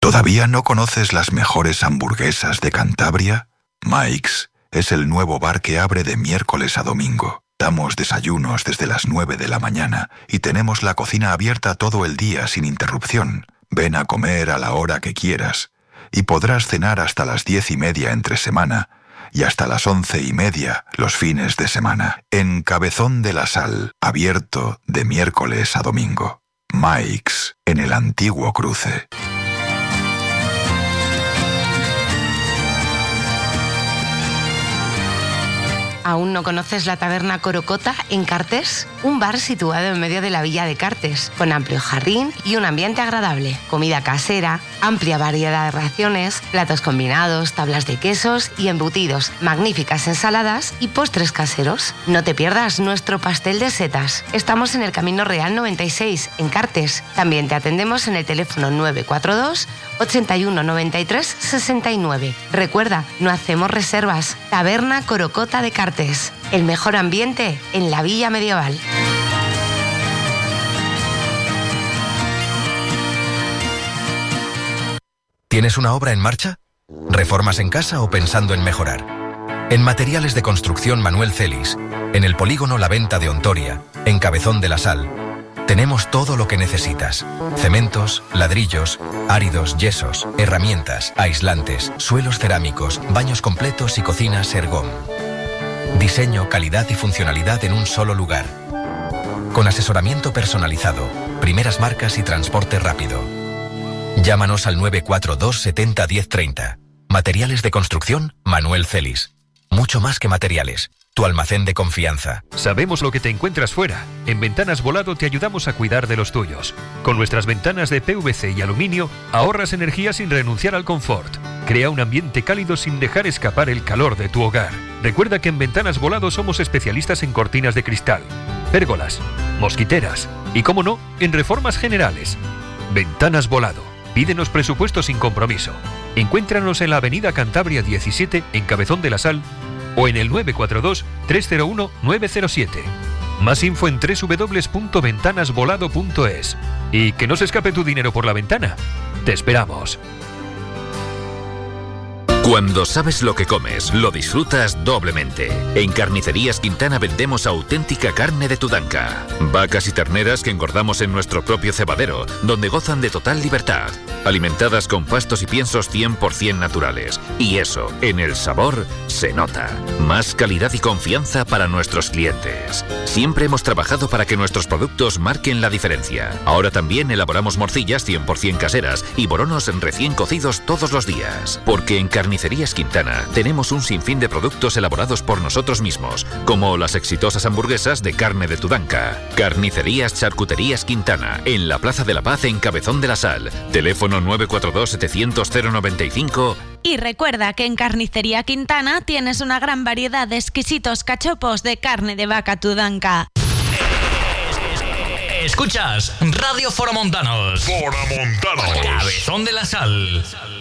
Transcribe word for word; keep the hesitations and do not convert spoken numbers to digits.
¿Todavía no conoces las mejores hamburguesas de Cantabria? Mike's es el nuevo bar que abre de miércoles a domingo. Damos desayunos desde las nueve de la mañana y tenemos la cocina abierta todo el día sin interrupción. Ven a comer a la hora que quieras y podrás cenar hasta las diez y media entre semana y hasta las once y media los fines de semana. En Cabezón de la Sal, abierto de miércoles a domingo. Mike's, en el antiguo cruce. ¿Aún no conoces la taberna Corocota en Cartes? Un bar situado en medio de la villa de Cartes, con amplio jardín y un ambiente agradable. Comida casera, amplia variedad de raciones, platos combinados, tablas de quesos y embutidos, magníficas ensaladas y postres caseros. No te pierdas nuestro pastel de setas. Estamos en el Camino Real noventa y seis, en Cartes. También te atendemos en el teléfono nueve cuatro dos, ochenta y uno, noventa y tres, sesenta y nueve. Recuerda, no hacemos reservas. Taberna Corocota de Cartes. El mejor ambiente en la villa medieval. ¿Tienes una obra en marcha? ¿Reformas en casa o pensando en mejorar? En Materiales de Construcción Manuel Celis, en el polígono La Venta de Ontoria, en Cabezón de la Sal, tenemos todo lo que necesitas. Cementos, ladrillos, áridos, yesos, herramientas, aislantes, suelos cerámicos, baños completos y cocinas Ergom. Diseño, calidad y funcionalidad en un solo lugar. Con asesoramiento personalizado, primeras marcas y transporte rápido. Llámanos al nueve cuatro dos, setenta, diez, treinta. Materiales de Construcción Manuel Celis. Mucho más que materiales. Tu almacén de confianza. Sabemos lo que te encuentras fuera. En Ventanas Volado te ayudamos a cuidar de los tuyos. Con nuestras ventanas de P V C y aluminio, ahorras energía sin renunciar al confort. Crea un ambiente cálido sin dejar escapar el calor de tu hogar. Recuerda que en Ventanas Volado somos especialistas en cortinas de cristal, pérgolas, mosquiteras y, como no, en reformas generales. Ventanas Volado. Pídenos presupuesto sin compromiso. Encuéntranos en la avenida Cantabria diecisiete, en Cabezón de la Sal, o en el nueve cuatro dos, tres cero uno, nueve cero siete. Más info en doble u doble u doble u punto ventanas volado punto es. Y que no se escape tu dinero por la ventana. Te esperamos. Cuando sabes lo que comes, lo disfrutas doblemente. En Carnicerías Quintana vendemos auténtica carne de Tudanca. Vacas y terneras que engordamos en nuestro propio cebadero, donde gozan de total libertad. Alimentadas con pastos y piensos cien por ciento naturales. Y eso, en el sabor, se nota. Más calidad y confianza para nuestros clientes. Siempre hemos trabajado para que nuestros productos marquen la diferencia. Ahora también elaboramos morcillas cien por ciento caseras y boronos recién cocidos todos los días. Porque en Carnicerías Quintana tenemos un sinfín de productos elaborados por nosotros mismos, como las exitosas hamburguesas de carne de Tudanca. Carnicerías Charcuterías Quintana, en la Plaza de la Paz en Cabezón de la Sal. Teléfono nueve cuatro dos, setecientos, cero noventa y cinco. Y recuerda que en Carnicería Quintana tienes una gran variedad de exquisitos cachopos de carne de vaca Tudanca. Escuchas Radio Foramontanos. Foramontanos. Cabezón de la Sal.